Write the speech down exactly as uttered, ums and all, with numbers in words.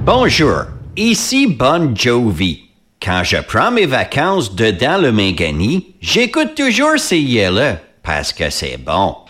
Bonjour, ici Bon Jovi. Quand je prends mes vacances dedans le Mingani, j'écoute toujours ces yeux-là, parce que c'est bon.